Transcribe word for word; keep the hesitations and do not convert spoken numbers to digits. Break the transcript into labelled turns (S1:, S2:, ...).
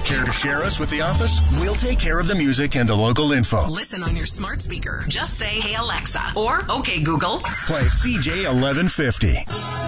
S1: Care to share us with the office? We'll take care of the music and the local info.
S2: Listen on your smart speaker. Just say, "Hey Alexa," or "Okay Google."
S1: Play C J eleven fifty.